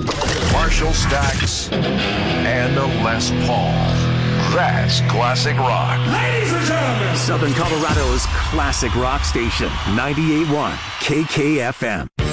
Marshall Stacks, and a Les Paul. That's classic rock. Ladies and gentlemen, Southern Colorado's classic rock station, 98.1 KKFM.